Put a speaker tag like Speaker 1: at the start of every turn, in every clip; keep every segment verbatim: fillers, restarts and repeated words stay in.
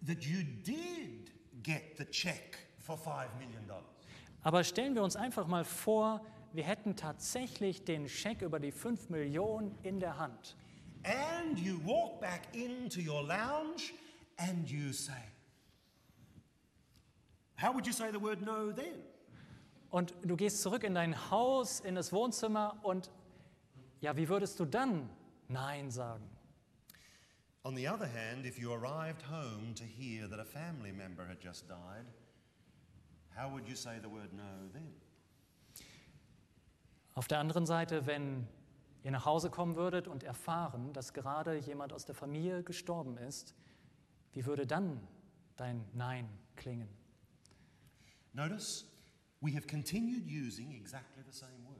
Speaker 1: that you did get the check for five million dollars.
Speaker 2: Aber stellen wir uns einfach mal vor, wir hätten tatsächlich den Scheck über die fünf Millionen in der Hand.
Speaker 1: And you walk back into your lounge and you say, how would you say the word no then?
Speaker 2: Und du gehst zurück in dein Haus, in das Wohnzimmer und ja, wie würdest du dann Nein sagen?
Speaker 1: On the other hand, if you arrived home to hear that a family member had just died, how would you say the word no then?
Speaker 2: Auf der anderen Seite, wenn ihr nach Hause kommen würdet und erfahren, dass gerade jemand aus der Familie gestorben ist, wie würde dann dein Nein klingen?
Speaker 1: Notice, we have continued using exactly the same word.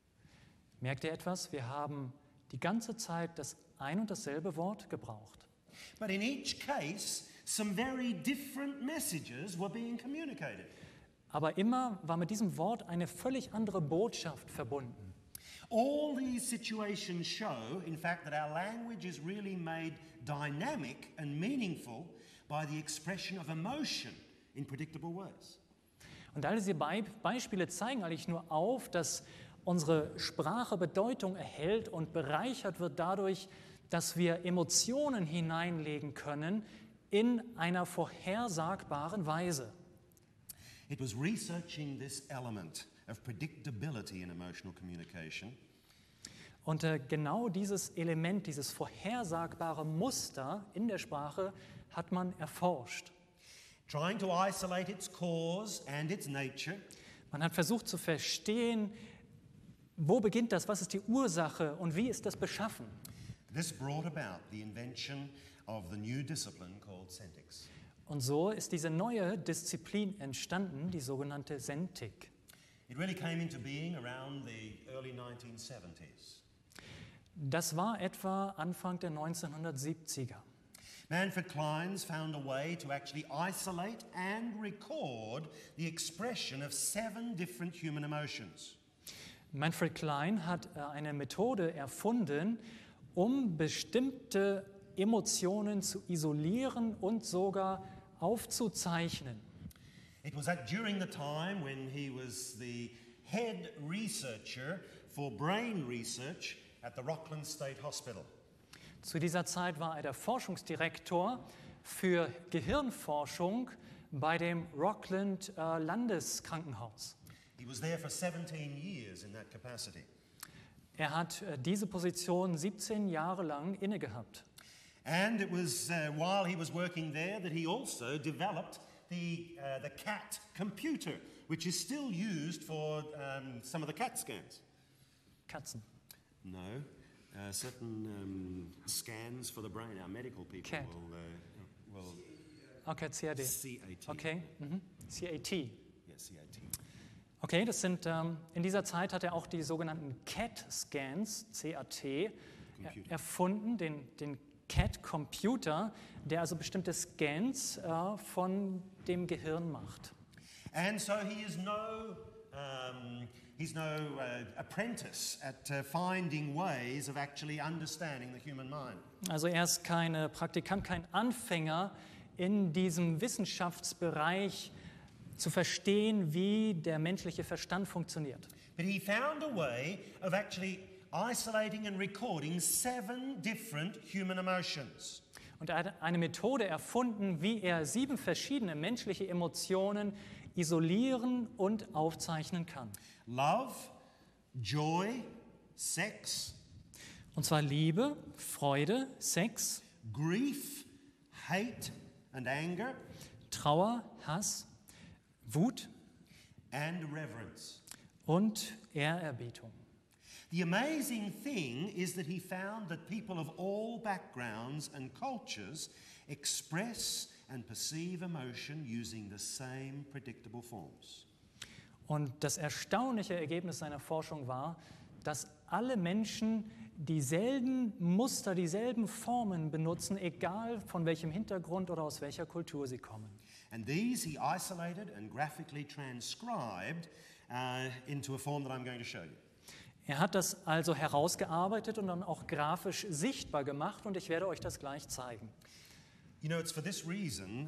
Speaker 2: Merkt ihr etwas? Wir haben die ganze Zeit das ein und dasselbe Wort gebraucht.
Speaker 1: But in each case, some very different messages were being communicated.
Speaker 2: Aber immer war mit diesem Wort eine völlig andere Botschaft verbunden.
Speaker 1: All these situations show, in fact, that our language is really made dynamic and meaningful by the expression of emotion in predictable ways.
Speaker 2: Und all diese Be- Beispiele zeigen eigentlich nur auf, dass unsere Sprache Bedeutung erhält und bereichert wird dadurch, dass wir Emotionen hineinlegen können in einer vorhersagbaren Weise.
Speaker 1: It was researching this element of predictability in emotional communication
Speaker 2: Und äh, genau dieses Element, dieses vorhersagbare Muster in der Sprache hat man erforscht.
Speaker 1: trying to isolate its cause and its nature,
Speaker 2: Man hat versucht zu verstehen, wo beginnt das, was ist die Ursache und wie ist das beschaffen.
Speaker 1: this brought about the invention of the new discipline called Sentics.
Speaker 2: Und so ist diese neue Disziplin entstanden, die sogenannte Sentik.
Speaker 1: It really came into being around the early nineteen seventies.
Speaker 2: Das war etwa Anfang der neunzehnhundertsiebziger.
Speaker 1: Manfred Clynes found a way to actually isolate and record the expression of seven different human emotions.
Speaker 2: Manfred Klein hat äh, eine Methode erfunden, um bestimmte Emotionen zu isolieren und sogar aufzuzeichnen.
Speaker 1: It was at during the time when he was the head researcher for brain research at the Rockland State Hospital.
Speaker 2: Zu dieser Zeit war er der Forschungsdirektor für Gehirnforschung bei dem Rockland äh, Landeskrankenhaus.
Speaker 1: He was there for seventeen years in that capacity.
Speaker 2: Er hat äh, diese Position siebzehn Jahre lang innegehabt.
Speaker 1: And it was uh, while he was working there that he also developed the, uh, the CAT computer, which is still used for um, some of the CAT scans.
Speaker 2: Katzen.
Speaker 1: No, uh, certain um, scans for the brain. Our medical people
Speaker 2: CAT.
Speaker 1: will, uh, will
Speaker 2: Okay, C A D.
Speaker 1: C A T.
Speaker 2: Okay, mhm. C A T.
Speaker 1: Yeah, C A T.
Speaker 2: Okay, das sind, ähm, in dieser Zeit hat er auch die sogenannten C A T-Scans, C A T, er,
Speaker 1: Computer.
Speaker 2: erfunden, den, den C A T-Computer, der also bestimmte Scans äh, von dem Gehirn macht.
Speaker 1: And so he is no, um, he's no uh, apprentice at uh, finding ways of actually understanding the human mind.
Speaker 2: Also er ist kein äh, Praktikant, kein Anfänger in diesem Wissenschaftsbereich zu verstehen, wie der menschliche Verstand funktioniert.
Speaker 1: But he found a way of actually isolating and recording seven different human emotions.
Speaker 2: Und er hat eine Methode erfunden, wie er sieben verschiedene menschliche Emotionen isolieren und aufzeichnen kann.
Speaker 1: Love, joy, sex,
Speaker 2: Und zwar Liebe, Freude, Sex,
Speaker 1: grief, hate and anger,
Speaker 2: Trauer, Hass, Wut
Speaker 1: and reverence.
Speaker 2: und Ehrerbietung.
Speaker 1: The amazing thing is that he found that people of all backgrounds and cultures express and perceive emotion using the same predictable forms.
Speaker 2: Und das erstaunliche Ergebnis seiner Forschung war, dass alle Menschen dieselben Muster, dieselben Formen benutzen, egal von welchem Hintergrund oder aus welcher Kultur sie kommen.
Speaker 1: And these he isolated and graphically transcribed uh, into a form that I'm going to show you.
Speaker 2: Er hat das also herausgearbeitet und dann auch grafisch sichtbar gemacht und ich werde euch das gleich zeigen.
Speaker 1: You know, it's for this reason